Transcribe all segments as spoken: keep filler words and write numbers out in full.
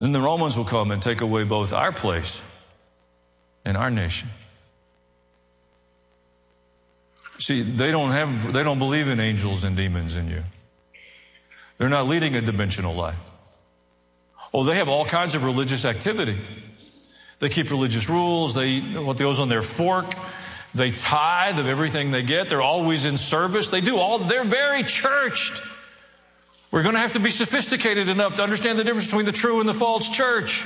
Then the Romans will come and take away both our place and our nation. See, they don't have, they don't believe in angels and demons in you. They're not leading a dimensional life. Oh, they have all kinds of religious activity. They keep religious rules. They eat what goes on their fork. They tithe of everything they get. They're always in service. They do all, they're very churched. We're going to have to be sophisticated enough to understand the difference between the true and the false church.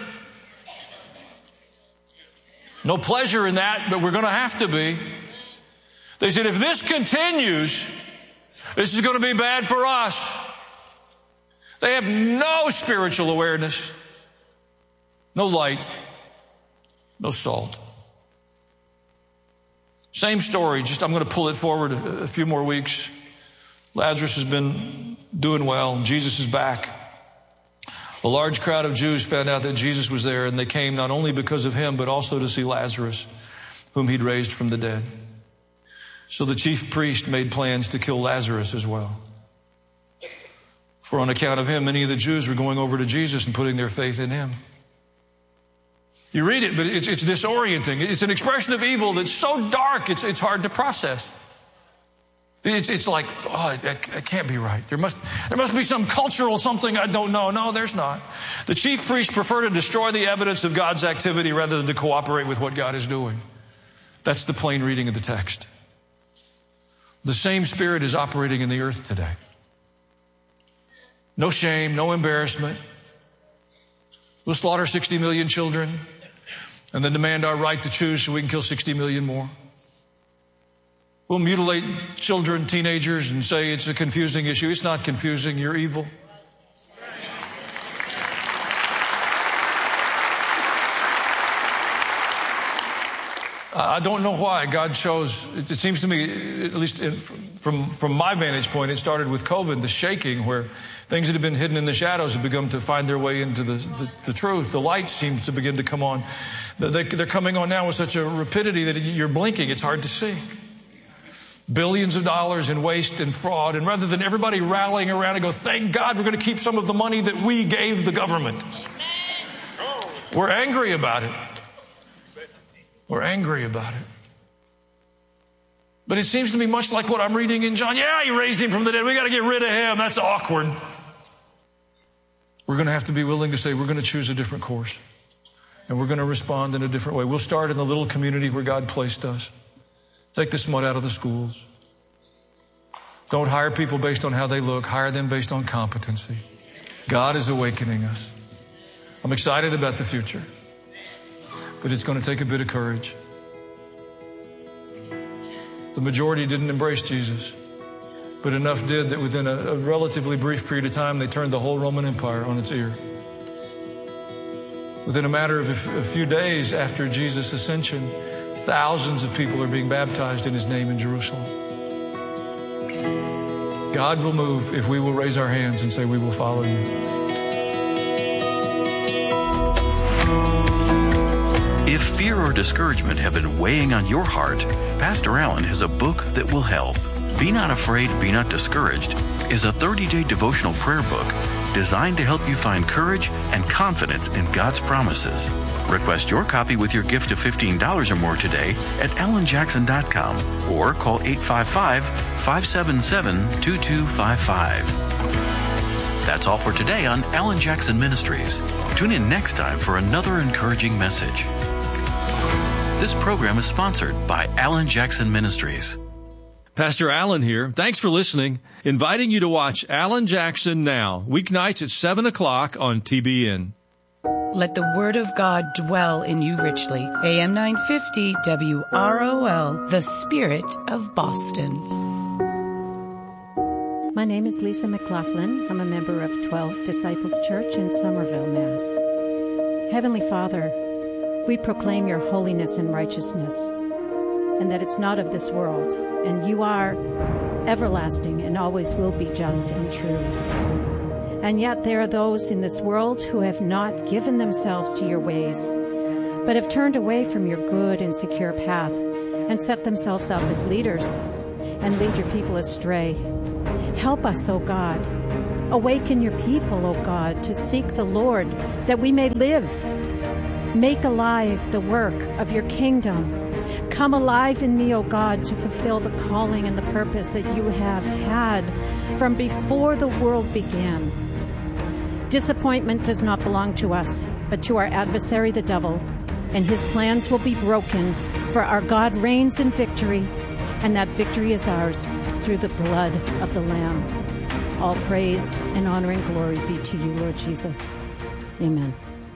No pleasure in that, but we're going to have to be. They said, if this continues, this is going to be bad for us. They have no spiritual awareness, no light, no salt. Same story, just I'm going to pull it forward a few more weeks. Lazarus has been doing well. Jesus is back. A large crowd of Jews found out that Jesus was there, and they came not only because of him, but also to see Lazarus, whom he'd raised from the dead. So the chief priest made plans to kill Lazarus as well. For on account of him, many of the Jews were going over to Jesus and putting their faith in him. You read it, but it's, it's disorienting. It's an expression of evil that's so dark, it's, it's hard to process. It's, it's like, oh, that, that can't be right. There must, there must be some cultural something I don't know. No, there's not. The chief priests prefer to destroy the evidence of God's activity rather than to cooperate with what God is doing. That's the plain reading of the text. The same spirit is operating in the earth today. No shame, no embarrassment. We'll slaughter sixty million children and then demand our right to choose so we can kill sixty million more. We'll mutilate children, teenagers, and say it's a confusing issue. It's not confusing. You're evil. I don't know why God chose, it seems to me, at least from, from my vantage point, it started with COVID, the shaking, where things that have been hidden in the shadows have begun to find their way into the, the, the truth. The light seems to begin to come on. They, they're coming on now with such a rapidity that you're blinking, it's hard to see. Billions of dollars in waste and fraud, and rather than everybody rallying around and go, thank God we're going to keep some of the money that we gave the government. We're angry about it. We're angry about it. But it seems to me much like what I'm reading in John. Yeah, he raised him from the dead. We got to get rid of him. That's awkward. We're going to have to be willing to say we're going to choose a different course. And we're going to respond in a different way. We'll start in the little community where God placed us. Take the smut out of the schools. Don't hire people based on how they look. Hire them based on competency. God is awakening us. I'm excited about the future. But it's going to take a bit of courage. The majority didn't embrace Jesus, but enough did that within a, a relatively brief period of time, they turned the whole Roman Empire on its ear. Within a matter of a, a few days after Jesus' ascension, thousands of people are being baptized in his name in Jerusalem. God will move if we will raise our hands and say we will follow you. If fear or discouragement have been weighing on your heart, Pastor Allen has a book that will help. Be Not Afraid, Be Not Discouraged is a thirty-day devotional prayer book designed to help you find courage and confidence in God's promises. Request your copy with your gift of fifteen dollars or more today at alan jackson dot com or call eight five five, five seven seven, two two five five. That's all for today on Alan Jackson Ministries. Tune in next time for another encouraging message. This program is sponsored by Alan Jackson Ministries. Pastor Allen here. Thanks for listening. Inviting you to watch Alan Jackson Now, weeknights at seven o'clock on T B N. Let the Word of God dwell in you richly. A M nine fifty W R O L, the Spirit of Boston. My name is Lisa McLaughlin. I'm a member of twelve Disciples Church in Somerville, Mass. Heavenly Father, we proclaim your holiness and righteousness, and that it's not of this world, and you are everlasting and always will be just and true. And yet there are those in this world who have not given themselves to your ways, but have turned away from your good and secure path and set themselves up as leaders and lead your people astray. Help us, O God. Awaken your people, O God, to seek the Lord, that we may live. Make alive the work of your kingdom. Come alive in me, O God, to fulfill the calling and the purpose that you have had from before the world began. Disappointment does not belong to us, but to our adversary, the devil, and his plans will be broken, for our God reigns in victory, and that victory is ours through the blood of the Lamb. All praise and honor and glory be to you, Lord Jesus. Amen.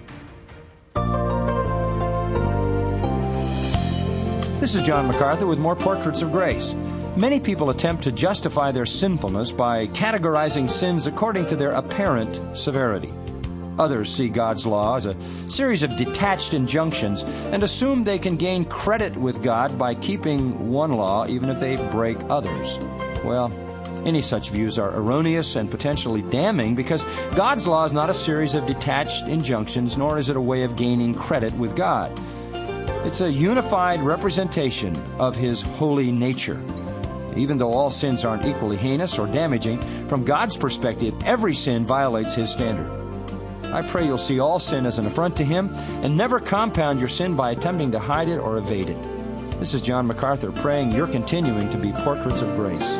This is John MacArthur with more Portraits of Grace. Many people attempt to justify their sinfulness by categorizing sins according to their apparent severity. Others see God's law as a series of detached injunctions and assume they can gain credit with God by keeping one law even if they break others. Well, any such views are erroneous and potentially damning because God's law is not a series of detached injunctions, nor is it a way of gaining credit with God. It's a unified representation of His holy nature. Even though all sins aren't equally heinous or damaging, from God's perspective, every sin violates His standard. I pray you'll see all sin as an affront to Him and never compound your sin by attempting to hide it or evade it. This is John MacArthur praying you're continuing to be Portraits of Grace.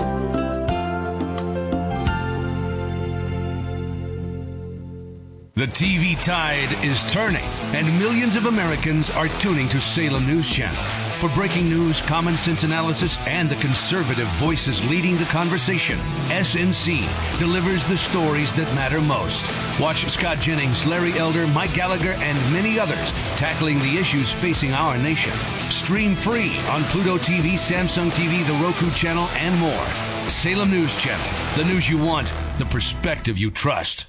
The T V tide is turning, and millions of Americans are tuning to Salem News Channel. For breaking news, common sense analysis, and the conservative voices leading the conversation, S N C delivers the stories that matter most. Watch Scott Jennings, Larry Elder, Mike Gallagher, and many others tackling the issues facing our nation. Stream free on Pluto T V, Samsung T V, the Roku channel, and more. Salem News Channel, the news you want, the perspective you trust.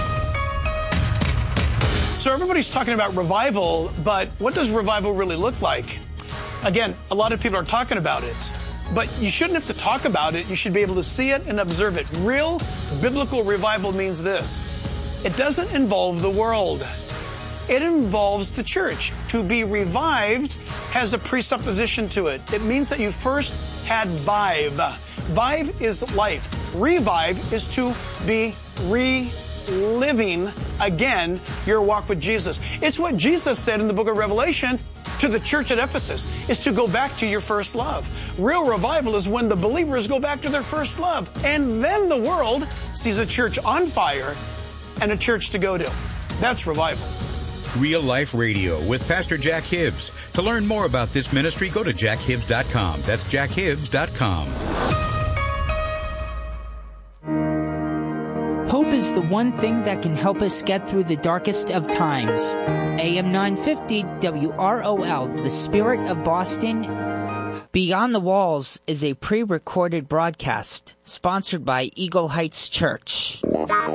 So everybody's talking about revival, but what does revival really look like? Again, a lot of people are talking about it, but you shouldn't have to talk about it. You should be able to see it and observe it. Real biblical revival means this. It doesn't involve the world. It involves the church. To be revived has a presupposition to it. It means that you first had vive. Vive is life. Revive is to be re living again your walk with Jesus. It's what Jesus said in the book of Revelation to the church at Ephesus, is to go back to your first love. Real revival is when the believers go back to their first love. And then the world sees a church on fire and a church to go to. That's revival. Real Life Radio with Pastor Jack Hibbs. To learn more about this ministry, go to jack hibbs dot com. That's jack hibbs dot com. Hope is the one thing that can help us get through the darkest of times. A M nine fifty W R O L, the Spirit of Boston. Beyond the Walls is a pre-recorded broadcast sponsored by Eagle Heights Church.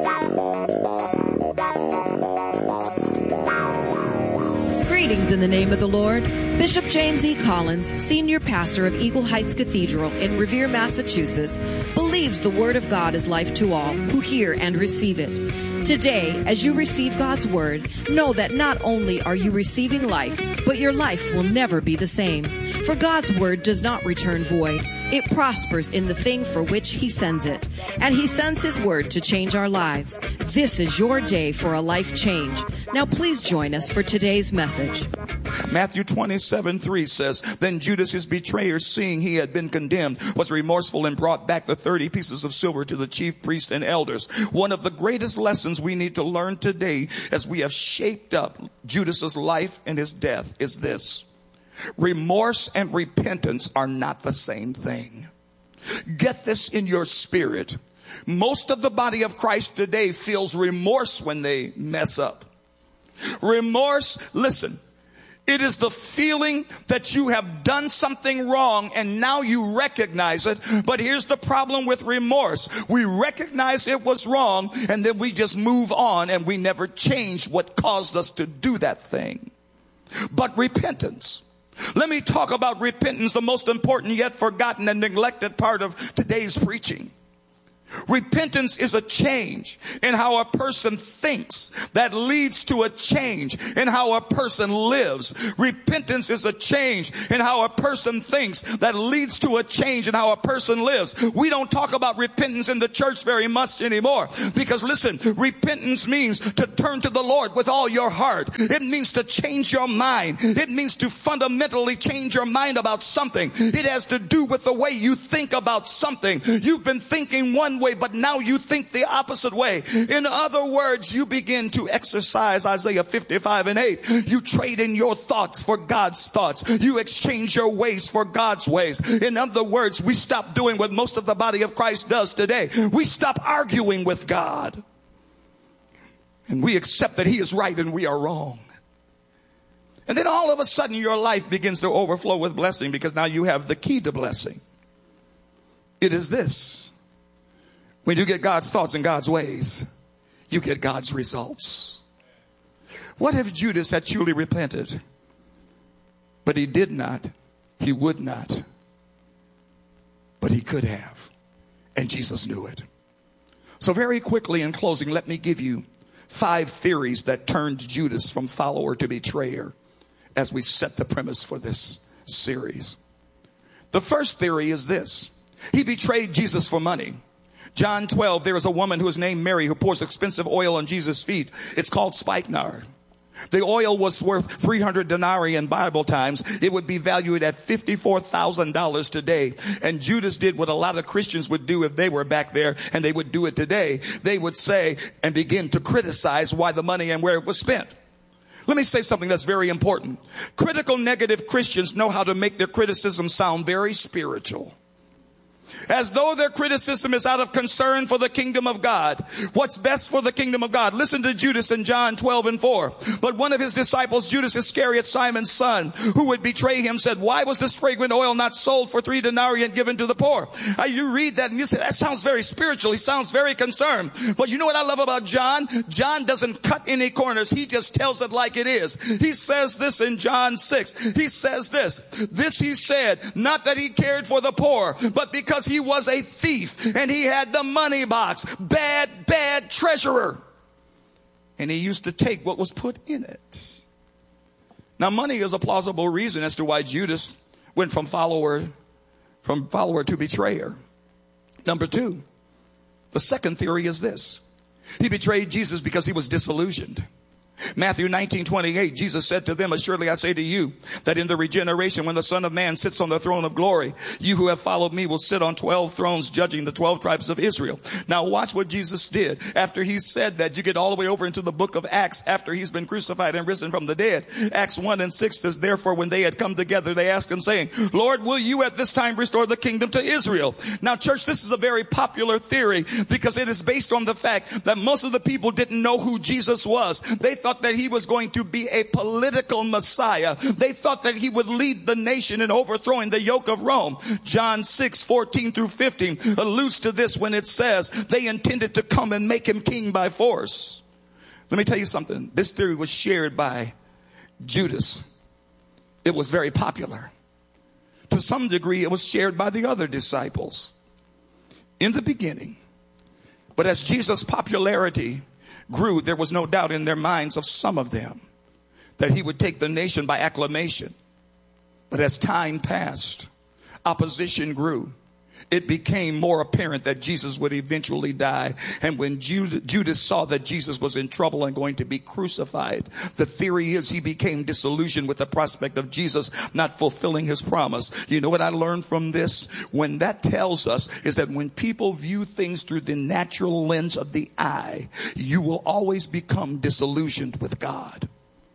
Greetings in the name of the Lord. Bishop James E. Collins, Senior Pastor of Eagle Heights Cathedral in Revere, Massachusetts, believes the Word of God is life to all who hear and receive it. Today, as you receive God's Word, know that not only are you receiving life, but your life will never be the same. For God's Word does not return void. It prospers in the thing for which He sends it. And He sends His Word to change our lives. This is your day for a life change. Now please join us for today's message. Matthew twenty-seven three says, Then Judas, his betrayer, seeing he had been condemned, was remorseful and brought back the thirty pieces of silver to the chief priests and elders. One of the greatest lessons we need to learn today as we have shaped up Judas's life and his death is this. Remorse and repentance are not the same thing. Get this in your spirit. Most of the body of Christ today feels remorse when they mess up. Remorse, listen, it is the feeling that you have done something wrong and now you recognize it. But here's the problem with remorse. We recognize it was wrong and then we just move on and we never change what caused us to do that thing. But repentance. Let me talk about repentance, the most important yet forgotten and neglected part of today's preaching. Repentance is a change in how a person thinks that leads to a change in how a person lives. Repentance is a change in how a person thinks that leads to a change in how a person lives. We don't talk about repentance in the church very much anymore because, listen, repentance means to turn to the Lord with all your heart. It means to change your mind. It means to fundamentally change your mind about something. It has to do with the way you think about something. You've been thinking one way, but now you think the opposite way. In other words, you begin to exercise Isaiah fifty-five and eight. You trade in your thoughts for God's thoughts. You exchange your ways for God's ways. In other words, we stop doing what most of the body of Christ does today. We stop arguing with God. And we accept that he is right and we are wrong. And then all of a sudden your life begins to overflow with blessing because now you have the key to blessing. It is this. When you get God's thoughts and God's ways, you get God's results. What if Judas had truly repented? But he did not. He would not. But he could have. And Jesus knew it. So very quickly in closing, let me give you five theories that turned Judas from follower to betrayer as we set the premise for this series. The first theory is this. He betrayed Jesus for money. John twelve, there is a woman who is named Mary who pours expensive oil on Jesus' feet. It's called spikenard. The oil was worth three hundred denarii in Bible times. It would be valued at fifty-four thousand dollars today. And Judas did what a lot of Christians would do if they were back there, and they would do it today. They would say and begin to criticize why the money and where it was spent. Let me say something that's very important. Critical negative Christians know how to make their criticism sound very spiritual. As though their criticism is out of concern for the kingdom of God. What's best for the kingdom of God? Listen to Judas in John twelve and four. But one of his disciples, Judas Iscariot, Simon's son, who would betray him, said, why was this fragrant oil not sold for three denarii and given to the poor? Now you read that and you say, that sounds very spiritual. He sounds very concerned. But you know what I love about John? John doesn't cut any corners. He just tells it like it is. He says this in John six. He says this. This he said, not that he cared for the poor, but because he was a thief and he had the money box. Bad, bad treasurer. And he used to take what was put in it. Now, money is a plausible reason as to why Judas went from follower, from follower to betrayer. Number two, the second theory is this. He betrayed Jesus because he was disillusioned. Matthew nineteen twenty-eight, Jesus said to them, assuredly I say to you that in the regeneration, when the Son of Man sits on the throne of glory, you who have followed me will sit on twelve thrones judging the twelve tribes of Israel. Now watch what Jesus did. After he said that, you get all the way over into the book of Acts after he's been crucified and risen from the dead. Acts one and six says, therefore when they had come together, they asked him saying, Lord, will you at this time restore the kingdom to Israel? Now church, this is a very popular theory because it is based on the fact that most of the people didn't know who Jesus was. They thought that he was going to be a political Messiah. They thought that he would lead the nation in overthrowing the yoke of Rome. John six, fourteen through fifteen alludes to this when it says they intended to come and make him king by force. Let me tell you something. This theory was shared by Judas. It was very popular. To some degree, it was shared by the other disciples. In the beginning. But as Jesus' popularity grew, there was no doubt in their minds of some of them that he would take the nation by acclamation. But as time passed, opposition grew. It became more apparent that Jesus would eventually die. And when Judas saw that Jesus was in trouble and going to be crucified, the theory is he became disillusioned with the prospect of Jesus not fulfilling his promise. You know what I learned from this? When that tells us is that when people view things through the natural lens of the eye, you will always become disillusioned with God.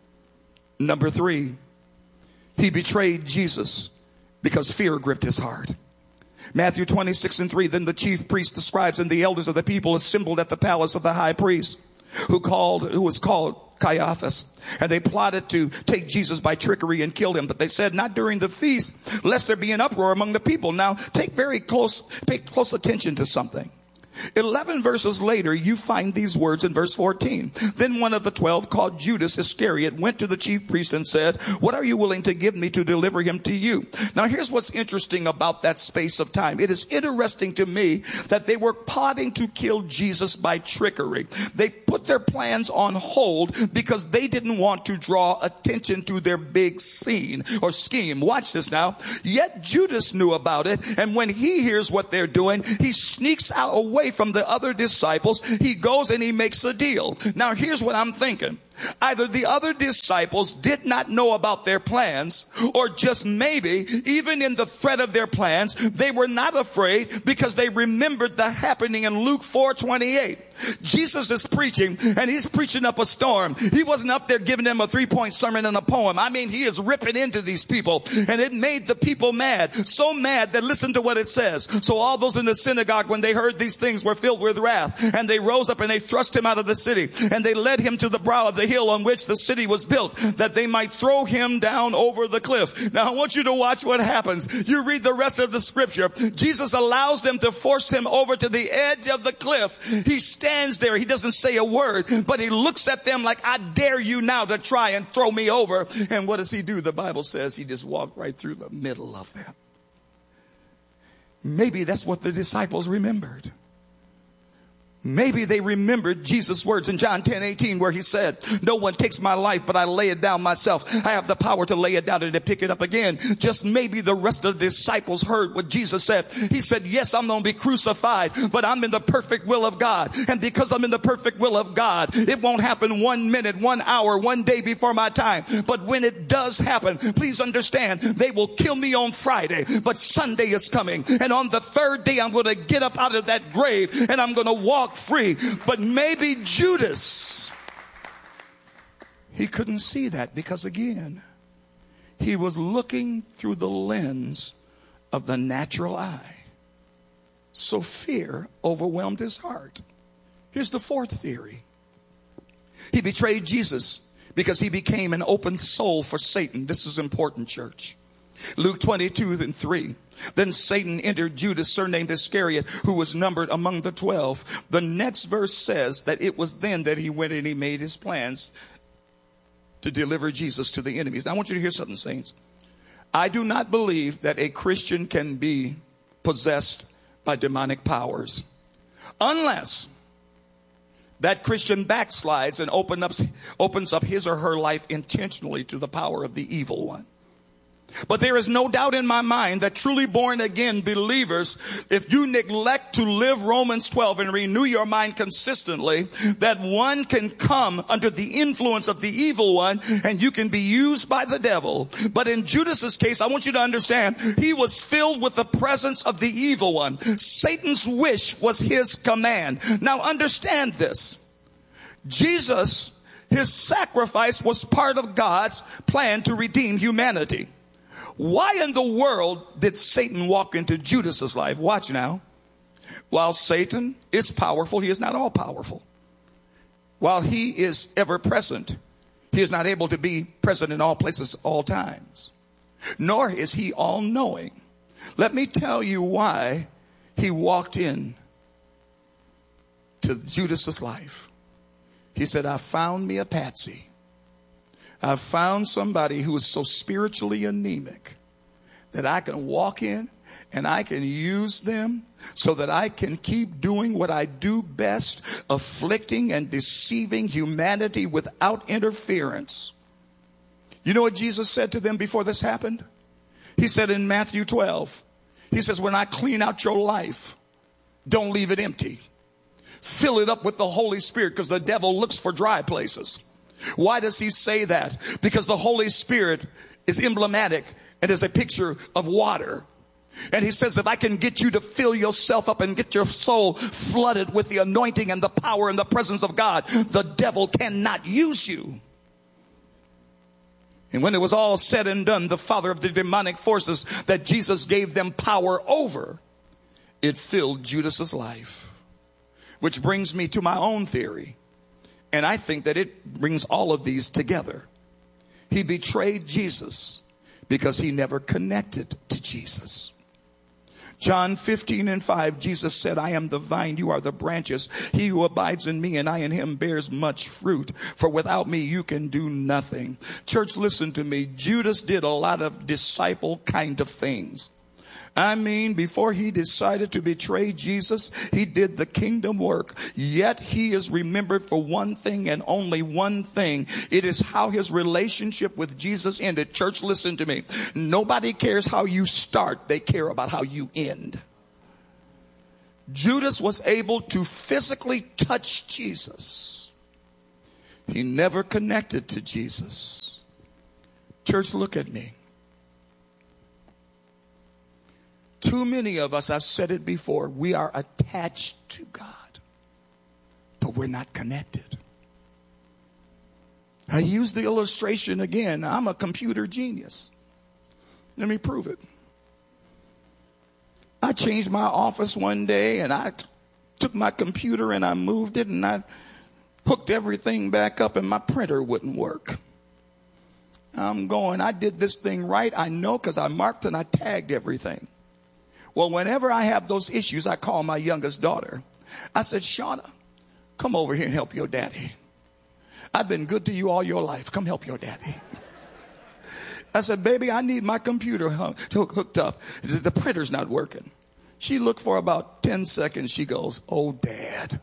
Number three, he betrayed Jesus because fear gripped his heart. Matthew twenty-six and three, then the chief priests, the scribes, and the elders of the people assembled at the palace of the high priest, who called, who was called Caiaphas. And they plotted to take Jesus by trickery and kill him. But they said, not during the feast, lest there be an uproar among the people. Now, take very close, pay close attention to something. Eleven verses later, you find these words in verse fourteen. Then one of the twelve, called Judas Iscariot, went to the chief priest and said, what are you willing to give me to deliver him to you? Now here's what's interesting about that space of time. It is interesting to me that they were plotting to kill Jesus by trickery. They put their plans on hold because they didn't want to draw attention to their big scene or scheme. Watch this now. Yet Judas knew about it, and when he hears what they're doing, he sneaks out away from the other disciples. He goes and he makes a deal. Now here's what I'm thinking. Either the other disciples did not know about their plans, or just maybe, even in the threat of their plans, they were not afraid because they remembered the happening in Luke four twenty-eight. Jesus is preaching, and he's preaching up a storm. He wasn't up there giving them a three-point sermon and a poem. I mean, he is ripping into these people, and it made the people mad. So mad that listen to what it says. So all those in the synagogue, when they heard these things, were filled with wrath, and they rose up and they thrust him out of the city, and they led him to the brow of the hill on which the city was built, that they might throw him down over the cliff. Now I want you to watch what happens. You read the rest of the scripture. Jesus allows them to force him over to the edge of the cliff. He stands there. He doesn't say a word, but he looks at them like, I dare you now to try and throw me over. And what does he do? The Bible says he just walked right through the middle of them. Maybe that's what the disciples remembered. Maybe they remembered Jesus' words in John ten eighteen, where he said, no one takes my life, but I lay it down myself. I have the power to lay it down and to pick it up again. Just maybe the rest of the disciples heard what Jesus said. He said, yes, I'm going to be crucified, but I'm in the perfect will of God. And because I'm in the perfect will of God, it won't happen one minute, one hour, one day before my time. But when it does happen, please understand, they will kill me on Friday, but Sunday is coming. And on the third day, I'm going to get up out of that grave and I'm going to walk free. But maybe Judas, he couldn't see that because, again, he was looking through the lens of the natural eye. So fear overwhelmed his heart. Here's the fourth theory. He betrayed Jesus because he became an open soul for Satan. This is important, church. Luke twenty-two and three. Then Satan entered Judas, surnamed Iscariot, who was numbered among the twelve. The next verse says that it was then that he went and he made his plans to deliver Jesus to the enemies. Now I want you to hear something, saints. I do not believe that a Christian can be possessed by demonic powers unless that Christian backslides and open up, opens up his or her life intentionally to the power of the evil one. But there is no doubt in my mind that truly born again believers, if you neglect to live Romans twelve and renew your mind consistently, that one can come under the influence of the evil one and you can be used by the devil. But in Judas's case, I want you to understand, he was filled with the presence of the evil one. Satan's wish was his command. Now understand this. Jesus, his sacrifice was part of God's plan to redeem humanity. Why in the world did Satan walk into Judas's life? Watch now. While Satan is powerful, he is not all powerful. While he is ever present, he is not able to be present in all places, all times. Nor is he all knowing. Let me tell you why he walked in to Judas's life. He said, I found me a patsy. I found somebody who is so spiritually anemic that I can walk in and I can use them so that I can keep doing what I do best, afflicting and deceiving humanity without interference. You know what Jesus said to them before this happened? He said in Matthew twelve, he says, when I clean out your life, don't leave it empty. Fill it up with the Holy Spirit, because the devil looks for dry places. Why does he say that? Because the Holy Spirit is emblematic and is a picture of water. And he says, if I can get you to fill yourself up and get your soul flooded with the anointing and the power and the presence of God, the devil cannot use you. And when it was all said and done, the father of the demonic forces that Jesus gave them power over, it filled Judas's life. Which brings me to my own theory. And I think that it brings all of these together. He betrayed Jesus because he never connected to Jesus. John fifteen and five, Jesus said, I am the vine, you are the branches. He who abides in me and I in him bears much fruit. For without me, you can do nothing. Church, listen to me. Judas did a lot of disciple kind of things. I mean, before he decided to betray Jesus, he did the kingdom work. Yet he is remembered for one thing and only one thing. It is how his relationship with Jesus ended. Church, listen to me. Nobody cares how you start. They care about how you end. Judas was able to physically touch Jesus. He never connected to Jesus. Church, look at me. Too many of us, I've said it before, we are attached to God, but we're not connected. I use the illustration again. I'm a computer genius. Let me prove it. I changed my office one day and I t- took my computer and I moved it and I hooked everything back up and my printer wouldn't work. I'm going, I did this thing right. I know because I marked and I tagged everything. Well, whenever I have those issues, I call my youngest daughter. I said, Shauna, come over here and help your daddy. I've been good to you all your life. Come help your daddy. I said, baby, I need my computer hooked up. The printer's not working. She looked for about ten seconds. She goes, oh, Dad,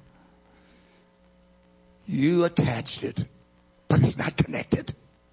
you attached it, but it's not connected.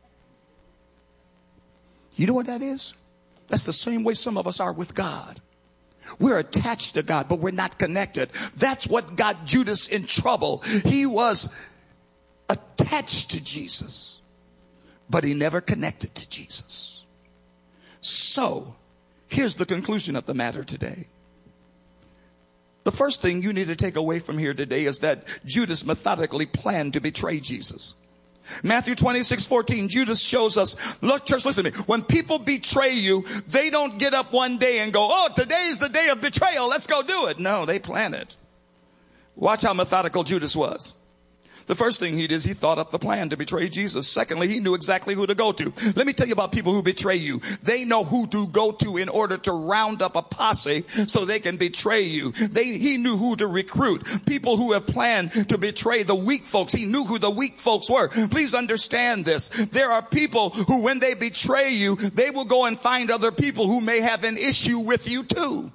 You know what that is? That's the same way some of us are with God. We're attached to God, but we're not connected. That's what got Judas in trouble. He was attached to Jesus, but he never connected to Jesus. So, here's the conclusion of the matter today. The first thing you need to take away from here today is that Judas methodically planned to betray Jesus. Matthew twenty-six fourteen, Judas shows us, look, church, listen to me. When people betray you, they don't get up one day and go, oh, today's the day of betrayal. Let's go do it. No, they plan it. Watch how methodical Judas was. The first thing he did is he thought up the plan to betray Jesus. Secondly, he knew exactly who to go to. Let me tell you about people who betray you. They know who to go to in order to round up a posse so they can betray you. They, he knew who to recruit. People who have planned to betray the weak folks. He knew who the weak folks were. Please understand this. There are people who, when they betray you, they will go and find other people who may have an issue with you too.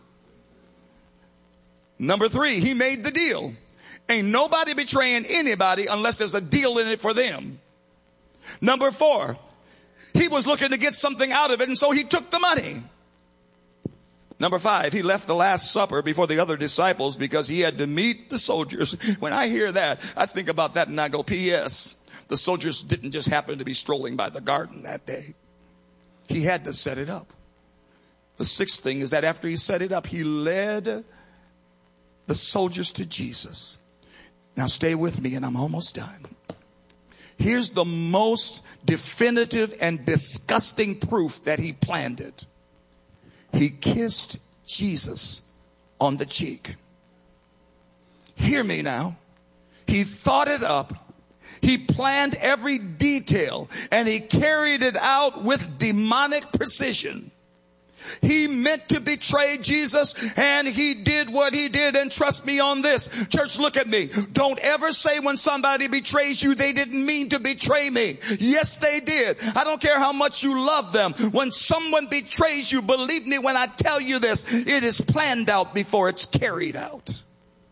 Number three, he made the deal. Ain't nobody betraying anybody unless there's a deal in it for them. Number four, he was looking to get something out of it, and so he took the money. Number five, he left the Last Supper before the other disciples because he had to meet the soldiers. When I hear that, I think about that and I go, P S The soldiers didn't just happen to be strolling by the garden that day. He had to set it up. The sixth thing is that after he set it up, he led the soldiers to Jesus. Now stay with me and I'm almost done. Here's the most definitive and disgusting proof that he planned it. He kissed Jesus on the cheek. Hear me now. He thought it up. He planned every detail and he carried it out with demonic precision. He meant to betray Jesus and he did what he did. And trust me on this. Church, look at me. Don't ever say when somebody betrays you, they didn't mean to betray me. Yes, they did. I don't care how much you love them. When someone betrays you, believe me when I tell you this, it is planned out before it's carried out.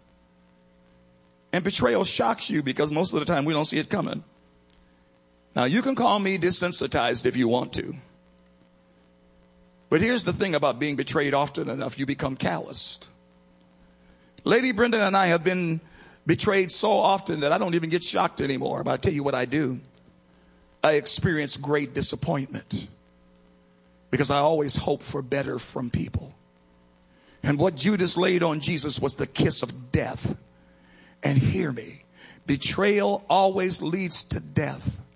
And betrayal shocks you because most of the time we don't see it coming. Now, you can call me desensitized if you want to. But here's the thing about being betrayed often enough, you become calloused. Lady Brenda and I have been betrayed so often that I don't even get shocked anymore. But I tell you what I do. I experience great disappointment because I always hope for better from people. And what Judas laid on Jesus was the kiss of death. And hear me, betrayal always leads to death.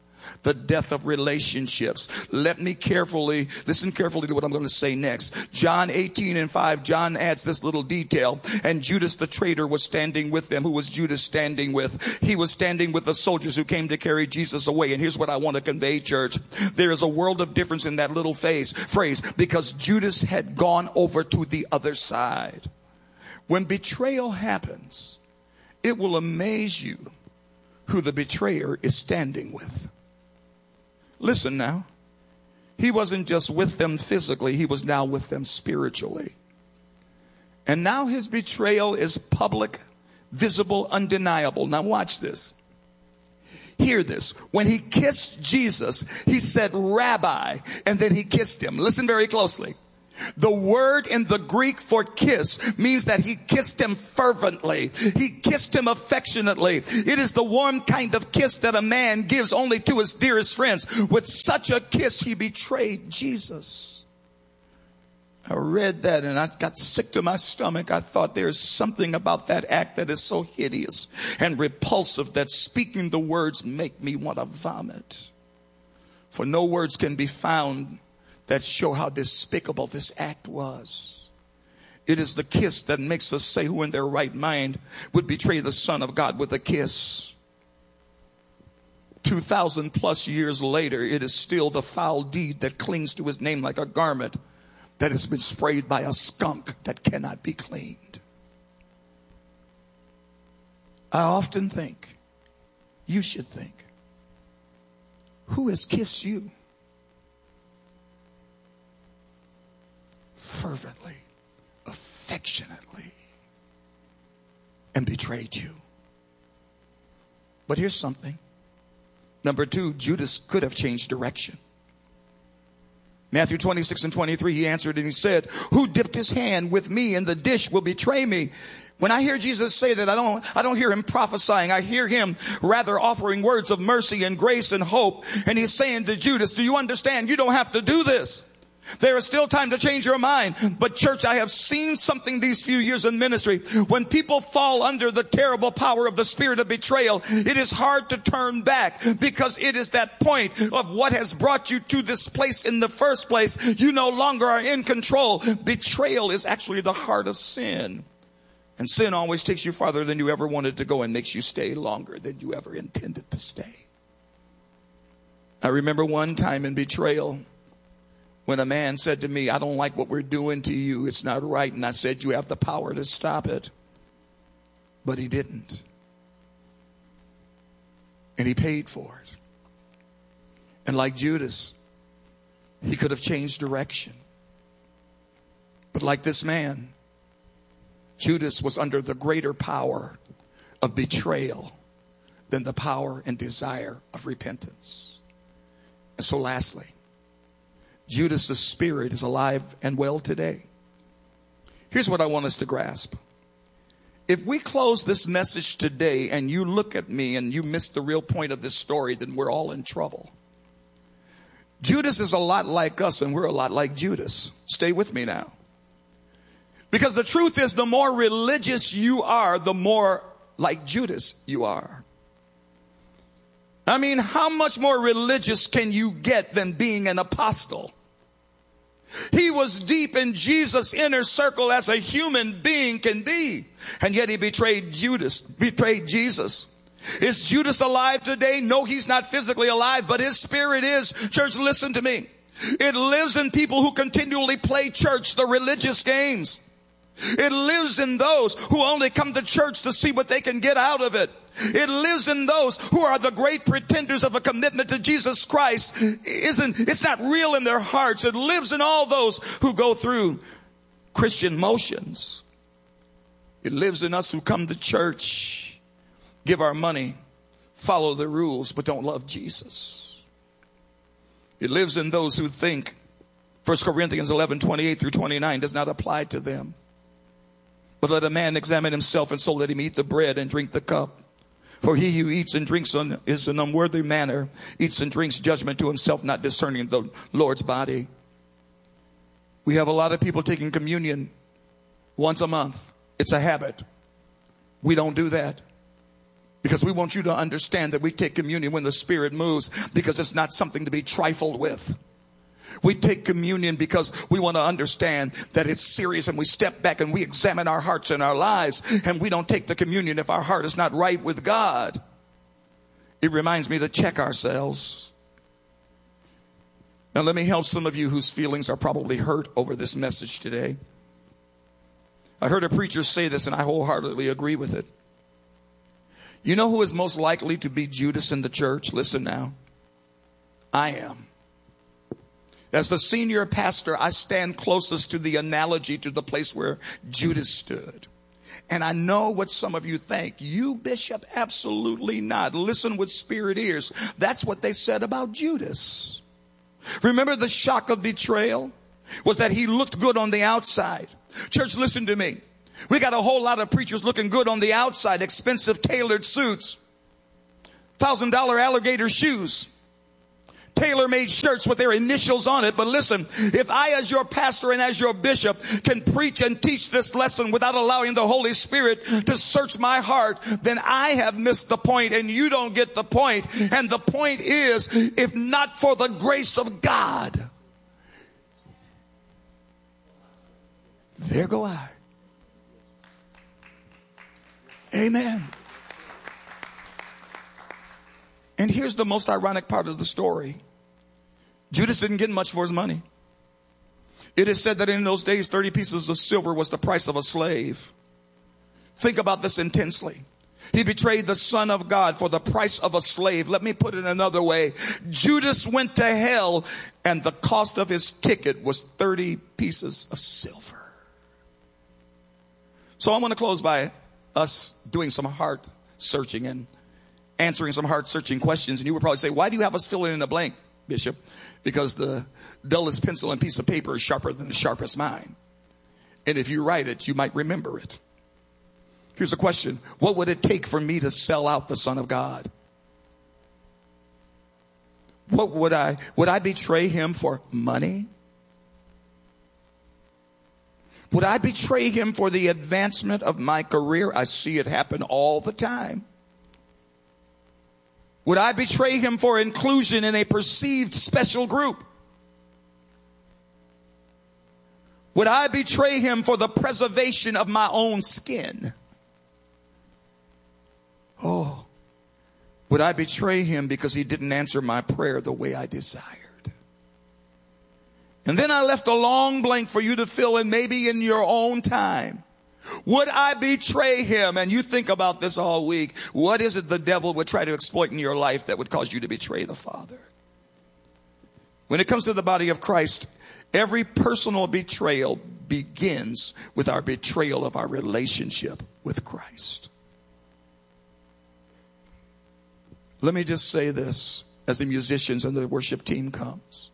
the death of relationships. Let me carefully, listen carefully to what I'm going to say next. John eighteen and five, John adds this little detail. And Judas the traitor was standing with them. Who was Judas standing with? He was standing with the soldiers who came to carry Jesus away. And here's what I want to convey, church. There is a world of difference in that little phase, phrase, because Judas had gone over to the other side. When betrayal happens, it will amaze you who the betrayer is standing with. Listen now. He wasn't just with them physically. He was now with them spiritually. And now his betrayal is public, visible, undeniable. Now watch this. Hear this. When he kissed Jesus, he said, Rabbi, and then he kissed him. Listen very closely. The word in the Greek for kiss means that he kissed him fervently. He kissed him affectionately. It is the warm kind of kiss that a man gives only to his dearest friends. With such a kiss, he betrayed Jesus. I read that and I got sick to my stomach. I thought there's something about that act that is so hideous and repulsive that speaking the words make me want to vomit. For no words can be found that show how despicable this act was. It is the kiss that makes us say, who in their right mind would betray the Son of God with a kiss? Two thousand plus years later, it is still the foul deed that clings to his name like a garment that has been sprayed by a skunk that cannot be cleaned. I often think, you should think, who has kissed you fervently, affectionately, and betrayed you? But here's something. Number two, Judas could have changed direction. Matthew twenty-six and twenty-three, he answered and he said, who dipped his hand with me in the dish will betray me? When I hear Jesus say that, I don't, I don't hear him prophesying. I hear him rather offering words of mercy and grace and hope. And he's saying to Judas, do you understand? You don't have to do this. There is still time to change your mind. But church, I have seen something these few years in ministry. When people fall under the terrible power of the spirit of betrayal, it is hard to turn back because it is that point of what has brought you to this place in the first place. You no longer are in control. Betrayal is actually the heart of sin. And sin always takes you farther than you ever wanted to go and makes you stay longer than you ever intended to stay. I remember one time in betrayal, when a man said to me, I don't like what we're doing to you. It's not right. And I said, you have the power to stop it. But he didn't. And he paid for it. And like Judas, he could have changed direction. But like this man, Judas was under the greater power of betrayal than the power and desire of repentance. And so lastly, Judas' spirit is alive and well today. Here's what I want us to grasp. If we close this message today and you look at me and you miss the real point of this story, then we're all in trouble. Judas is a lot like us and we're a lot like Judas. Stay with me now. Because the truth is, the more religious you are, the more like Judas you are. I mean, how much more religious can you get than being an apostle? He was deep in Jesus' inner circle as a human being can be. And yet he betrayed Judas, betrayed Jesus. Is Judas alive today? No, he's not physically alive, but his spirit is. Church, listen to me. It lives in people who continually play church, the religious games. It lives in those who only come to church to see what they can get out of it. It lives in those who are the great pretenders of a commitment to Jesus Christ. Isn't, it's not real in their hearts. It lives in all those who go through Christian motions. It lives in us who come to church, give our money, follow the rules, but don't love Jesus. It lives in those who think First Corinthians eleven, twenty-eight through twenty-nine does not apply to them. But let a man examine himself, and so let him eat the bread and drink the cup. For he who eats and drinks in an unworthy manner eats and drinks judgment to himself, not discerning the Lord's body. We have a lot of people taking communion once a month. It's a habit. We don't do that. Because we want you to understand that we take communion when the Spirit moves, because it's not something to be trifled with. We take communion because we want to understand that it's serious, and we step back and we examine our hearts and our lives, and we don't take the communion if our heart is not right with God. It reminds me to check ourselves. Now let me help some of you whose feelings are probably hurt over this message today. I heard a preacher say this, and I wholeheartedly agree with it. You know who is most likely to be Judas in the church? Listen now. I am. As the senior pastor, I stand closest to the analogy to the place where Judas stood. And I know what some of you think. You, Bishop, absolutely not. Listen with spirit ears. That's what they said about Judas. Remember, the shock of betrayal was that he looked good on the outside. Church, listen to me. We got a whole lot of preachers looking good on the outside. Expensive tailored suits. Thousand dollar alligator shoes. Tailor-made shirts with their initials on it. But listen, if I as your pastor and as your bishop can preach and teach this lesson without allowing the Holy Spirit to search my heart, then I have missed the point and you don't get the point. And the point is, if not for the grace of God, there go I. Amen. And here's the most ironic part of the story. Judas didn't get much for his money. It is said that in those days, thirty pieces of silver was the price of a slave. Think about this intensely. He betrayed the Son of God for the price of a slave. Let me put it another way. Judas went to hell, and the cost of his ticket was thirty pieces of silver. So I want to close by us doing some heart searching and answering some heart searching questions. And you would probably say, why do you have us fill in the blank, Bishop? Because the dullest pencil and piece of paper is sharper than the sharpest mind. And if you write it, you might remember it. Here's a question. What would it take for me to sell out the Son of God? What would I, would I betray him for money? Would I betray him for the advancement of my career? I see it happen all the time. Would I betray him for inclusion in a perceived special group? Would I betray him for the preservation of my own skin? Oh, would I betray him because he didn't answer my prayer the way I desired? And then I left a long blank for you to fill in, maybe in your own time. Would I betray him? And you think about this all week. What is it the devil would try to exploit in your life that would cause you to betray the Father? When it comes to the body of Christ, every personal betrayal begins with our betrayal of our relationship with Christ. Let me just say this as the musicians and the worship team comes.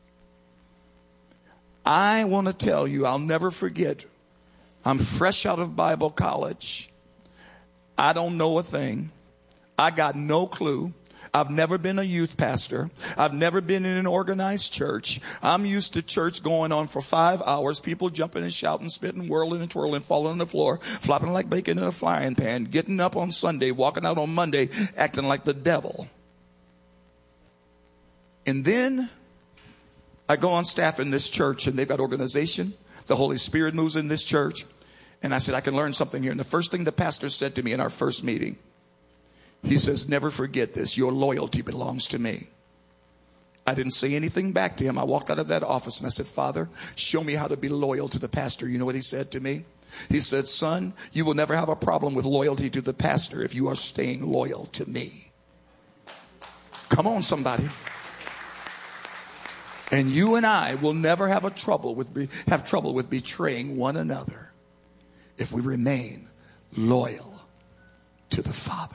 I want to tell you, I'll never forget, I'm fresh out of Bible college. I don't know a thing. I got no clue. I've never been a youth pastor. I've never been in an organized church. I'm used to church going on for five hours, people jumping and shouting, spitting, whirling and twirling, falling on the floor, flopping like bacon in a frying pan, getting up on Sunday, walking out on Monday, acting like the devil. And then I go on staff in this church, and they've got organization. The Holy Spirit moves in this church. And I said, I can learn something here. And the first thing the pastor said to me in our first meeting, he says, never forget this. Your loyalty belongs to me. I didn't say anything back to him. I walked out of that office and I said, Father, show me how to be loyal to the pastor. You know what he said to me? He said, son, you will never have a problem with loyalty to the pastor if you are staying loyal to me. Come on, somebody. And you and I will never have a trouble with be, have trouble with betraying one another if we remain loyal to the Father.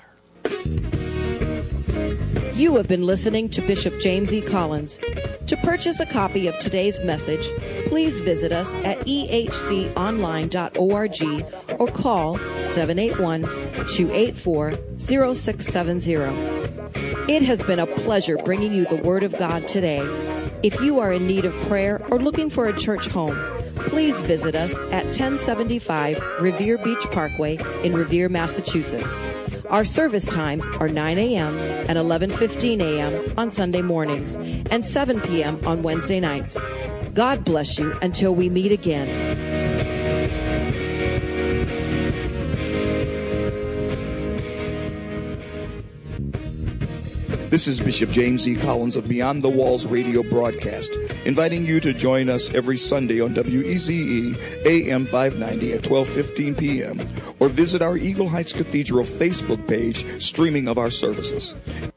You have been listening to Bishop James E. Collins. To purchase a copy of today's message, please visit us at e h c online dot org or call seven eight one, two eight four, zero six seven zero. It has been a pleasure bringing you the Word of God today. If you are in need of prayer or looking for a church home, please visit us at ten seventy-five Revere Beach Parkway in Revere, Massachusetts. Our service times are nine a.m. and eleven fifteen a.m. on Sunday mornings and seven p.m. on Wednesday nights. God bless you until we meet again. This is Bishop James E. Collins of Beyond the Walls radio broadcast, inviting you to join us every Sunday on W E Z E A M five ninety at twelve fifteen p.m. or visit our Eagle Heights Cathedral Facebook page streaming of our services.